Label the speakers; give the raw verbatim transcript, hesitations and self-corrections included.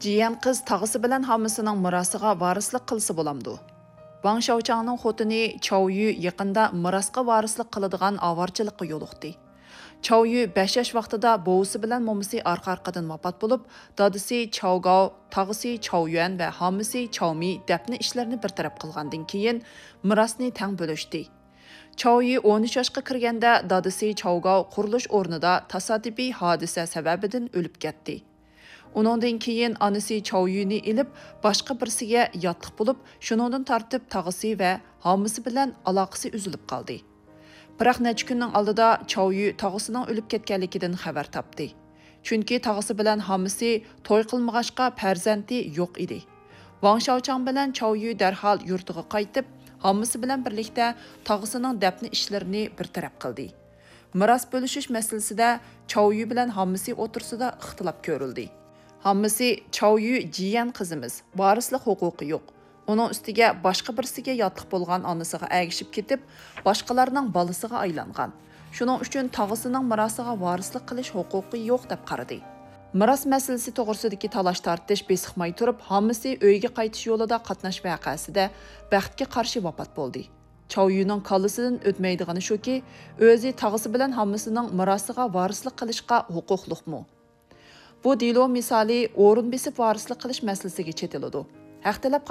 Speaker 1: Jiyan qiz tağısı bilan hamısının mirasiga varislik qilsa bo'lamdi. Wang Shaochangning xotini Chao Yu yaqinda mirasga varislik qiladigan avarchilikqa yo'liqdi. Chao Yu besh yosh vaqtida bovisi bilan momisi orqa-orqadan vafot bo'lib, dadisi Chao Gao, tag'isi Chao Yuan va hamisi Chao Mi dafni ishlarini bir taraf qilgandan keyin mirasni teng bo'lishdi. Chao Yu o'n uch yoshga kirganda dadisi Chao Gao qurilish o'rnida tasodifiy hodisa sababidan o'lib ketdi. Uningdan keyin onasi Chao Yuni ilib boshqa birisiga yotliq bo'lib, shuningdan tortib tag'isi va hamisi bilan aloqasi uzilib qoldi. Biroq necha kunning oldida Chao Yu tag'isining o'lib ketganligidan xabar topdi. Chunki tag'isi bilan hamisi to'y qilmag'achqa farzandi yo'q edi. Wang Shaochang bilan Chao Yu darhol yurtiga qaytib, hamisi bilan birlikda tag'isining dafni ishlarini bir taraf qildi. Miros bo'lishish masalasida Chao Yu bilan hamisi o'tirsida ixtilof ko'rildi. Hammasi Chao Yu jiyan qizimiz, varislik huquqi yo'q. Uning ustiga boshqa birisiga yotliq bo'lgan onasiga agishib ketib, boshqalarning balasiga aylangan. Shuning uchun tag'isining mirosiga varislik qilish huquqi yo'q deb qaradi. Miros masalasi to'g'risidagi talash tortish besiqmay turib, hammasi uyga qaytish yo'lida qatnash voqeasida baxtga qarshi vafot bo'ldi. Chao Yuning kallasidan o'tmaydigani shuki, o'zi tag'isi bilan hammasining mirosiga varislik qilishga huquqliqmi? Bu dilo misali o'rin besib varislik qilish masalasiga chetiladi. Haqtalab